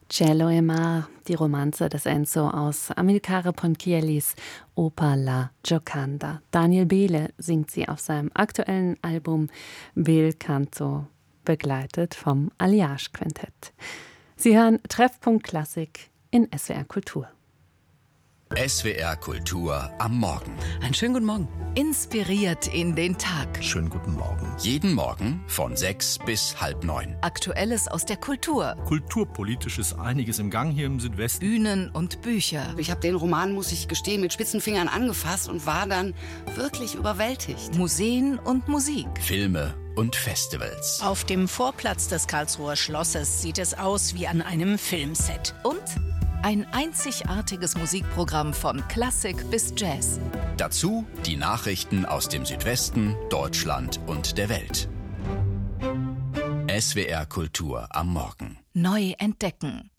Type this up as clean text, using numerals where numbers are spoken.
Cielo e Mar, die Romanze des Enzo aus Amilcare Ponchiellis Oper La Gioconda. Daniel Behle singt sie auf seinem aktuellen Album Bel Canto, begleitet vom Alliage Quintett. Sie hören Treffpunkt Klassik in SWR Kultur. SWR Kultur am Morgen. Einen schönen guten Morgen. Inspiriert in den Tag. Schönen guten Morgen. Jeden Morgen von 6 bis halb 9. Aktuelles aus der Kultur. Kulturpolitisch ist einiges im Gang hier im Südwesten. Bühnen und Bücher. Ich habe den Roman, muss ich gestehen, mit spitzen Fingern angefasst und war dann wirklich überwältigt. Museen und Musik. Filme und Festivals. Auf dem Vorplatz des Karlsruher Schlosses sieht es aus wie an einem Filmset. Und ein einzigartiges Musikprogramm von Klassik bis Jazz. Dazu die Nachrichten aus dem Südwesten, Deutschland und der Welt. SWR Kultur am Morgen. Neu entdecken.